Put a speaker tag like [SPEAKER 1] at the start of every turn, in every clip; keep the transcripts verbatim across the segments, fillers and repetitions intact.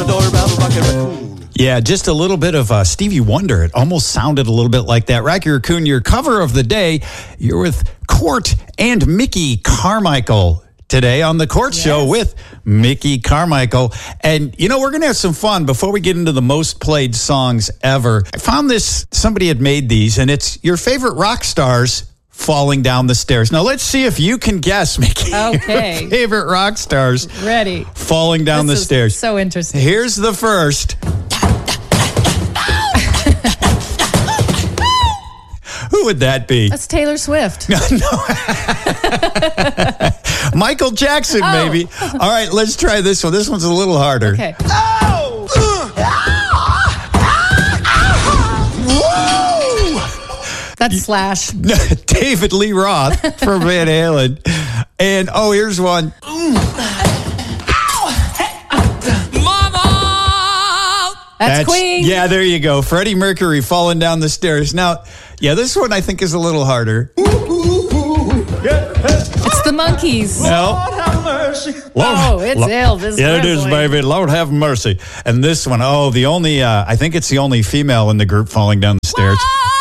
[SPEAKER 1] doorbell, Rocky Raccoon.
[SPEAKER 2] Yeah, just a little bit of uh, Stevie Wonder. It almost sounded a little bit like that. Rocky Raccoon, your cover of the day. You're with Court and Mickey Carmichael today on the Court yes. Show with Mickey Carmichael. And, you know, we're going to have some fun before we get into the most played songs ever. I found this, somebody had made these, and it's your favorite rock stars falling down the stairs. Now, let's see if you can guess, Mickey.
[SPEAKER 3] Okay.
[SPEAKER 2] Your favorite rock stars.
[SPEAKER 3] Ready.
[SPEAKER 2] Falling down
[SPEAKER 3] this
[SPEAKER 2] the stairs.
[SPEAKER 3] So interesting.
[SPEAKER 2] Here's the first. Who would that be?
[SPEAKER 3] That's Taylor Swift.
[SPEAKER 2] No. Michael Jackson,
[SPEAKER 3] oh.
[SPEAKER 2] maybe. All right, let's try this one. This one's a little harder.
[SPEAKER 3] Okay.
[SPEAKER 1] Oh!
[SPEAKER 2] Whoa!
[SPEAKER 3] That's Slash.
[SPEAKER 2] David Lee Roth from Van Halen. And, oh, here's one.
[SPEAKER 3] That's, That's Queen.
[SPEAKER 2] Yeah, there you go. Freddie Mercury falling down the stairs. Now, yeah, this one I think is a little harder.
[SPEAKER 3] It's the Monkees.
[SPEAKER 2] No.
[SPEAKER 1] Lord have mercy.
[SPEAKER 3] Oh, it's Elvis.
[SPEAKER 2] Yeah, it is,
[SPEAKER 3] Presley.
[SPEAKER 2] baby. Lord have mercy. And this one, oh, the only, uh, I think it's the only female in the group falling down the stairs.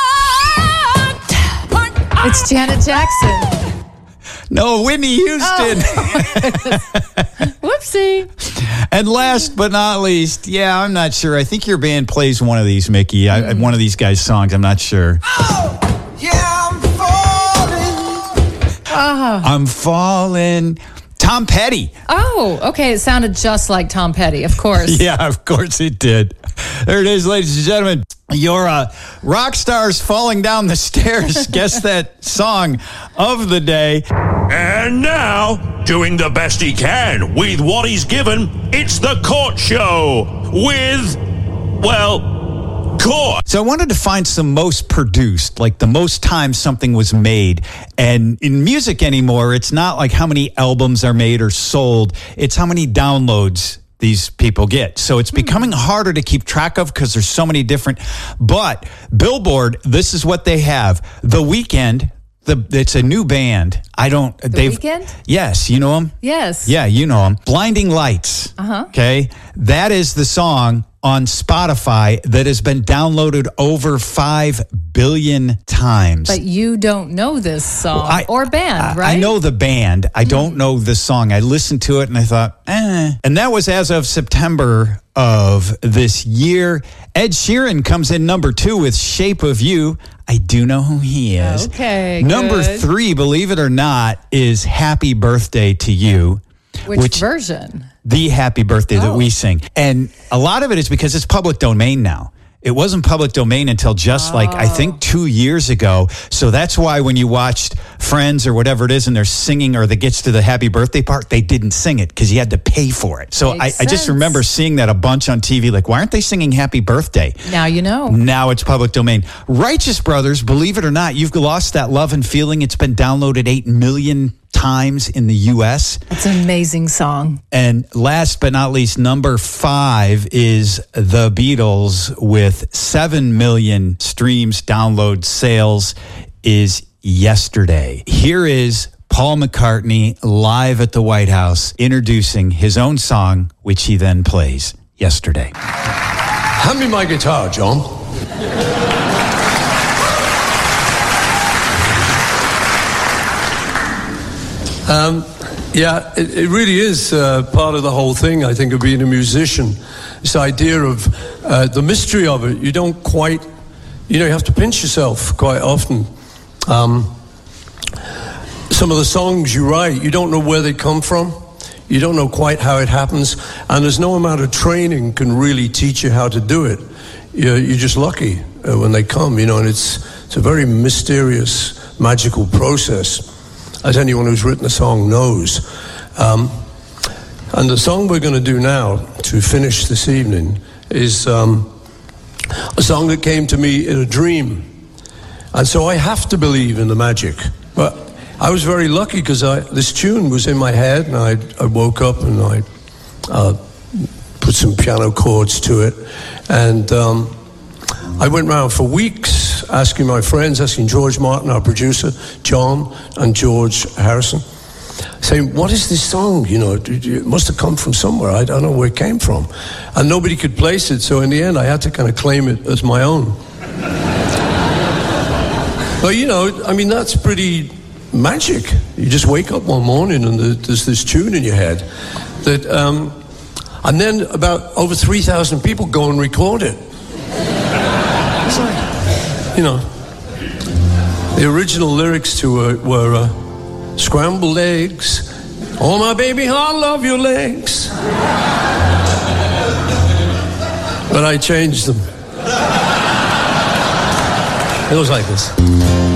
[SPEAKER 3] It's Janet Jackson.
[SPEAKER 2] No, Whitney Houston.
[SPEAKER 3] Oh. Whoopsie.
[SPEAKER 2] And last but not least, yeah, I'm not sure. I think your band plays one of these, Mickey. Mm. I, one of these guys' songs. I'm not sure.
[SPEAKER 1] Oh, yeah, I'm falling.
[SPEAKER 3] Oh.
[SPEAKER 2] I'm falling. Tom Petty.
[SPEAKER 3] Oh, okay. It sounded just like Tom Petty, of course.
[SPEAKER 2] Yeah, of course it did. There it is, ladies and gentlemen. Your uh, rock stars falling down the stairs. Guess that song of the day.
[SPEAKER 4] And now, doing the best he can with what he's given, it's the Court Show with, well, Court.
[SPEAKER 2] So I wanted to find some most produced, like the most time something was made. And in music anymore, it's not like how many albums are made or sold. It's how many downloads these people get. So it's becoming harder to keep track of because there's so many different. But Billboard, this is what they have. The Weeknd, the it's a new band. I don't.
[SPEAKER 3] The
[SPEAKER 2] they've
[SPEAKER 3] Weeknd?
[SPEAKER 2] Yes, you know them.
[SPEAKER 3] Yes.
[SPEAKER 2] Yeah, you know them. Blinding Lights.
[SPEAKER 3] Uh huh.
[SPEAKER 2] Okay, that is the song on Spotify that has been downloaded over five billion times.
[SPEAKER 3] But you don't know this song
[SPEAKER 2] Well, I,
[SPEAKER 3] or band,
[SPEAKER 2] I,
[SPEAKER 3] right?
[SPEAKER 2] I know the band. I don't know the song. I listened to it and I thought, eh. And that was as of September of this year. Ed Sheeran comes in number two with Shape of You. I do know who he is.
[SPEAKER 3] Okay,
[SPEAKER 2] Number
[SPEAKER 3] good.
[SPEAKER 2] three, believe it or not, is Happy Birthday to You.
[SPEAKER 3] Which,
[SPEAKER 2] which
[SPEAKER 3] version?
[SPEAKER 2] The Happy Birthday that
[SPEAKER 3] Oh.
[SPEAKER 2] we sing. And a lot of it is because it's public domain now. It wasn't public domain until just like, I think, two years ago. So that's why when you watched Friends or whatever it is and they're singing or that gets to the happy birthday part, they didn't sing it because you had to pay for it. So I, I just
[SPEAKER 3] sense.
[SPEAKER 2] remember seeing that a bunch on T V. Like, why aren't they singing Happy Birthday?
[SPEAKER 3] Now you know.
[SPEAKER 2] Now it's public domain. Righteous Brothers, believe it or not, You've Lost That Love and Feeling. It's been downloaded eight million times in the U S.
[SPEAKER 3] It's an amazing song.
[SPEAKER 2] And last but not least, number five is The Beatles with seven million streams, download, sales is Yesterday. Here is Paul McCartney live at the White House introducing his own song, which he then plays, Yesterday.
[SPEAKER 5] Hand me my guitar, John. Um, yeah, it, it really is uh, part of the whole thing, I think, of being a musician. This idea of uh, the mystery of it. You don't quite, you know, you have to pinch yourself quite often. Um, some of the songs you write, you don't know where they come from. You don't know quite how it happens. And there's no amount of training can really teach you how to do it. You're, you're just lucky uh, when they come, you know, and it's, it's a very mysterious, magical process, as anyone who's written a song knows. Um, and the song we're going to do now, to finish this evening, is um, a song that came to me in a dream. And so I have to believe in the magic. But I was very lucky because this tune was in my head, and I, I woke up and I uh, put some piano chords to it. And um, I went around for weeks asking my friends, asking George Martin, our producer, John, and George Harrison, saying, what is this song? You know, it, it must have come from somewhere. I don't know where it came from. And nobody could place it, so in the end, I had to kind of claim it as my own. But, you know, I mean, that's pretty magic. You just wake up one morning and there's this tune in your head that, um, and then about over three thousand people go and record it. It's like, you know, the original lyrics to it were uh, scrambled eggs. Oh, my baby, I love your legs. But I changed them. It was like this.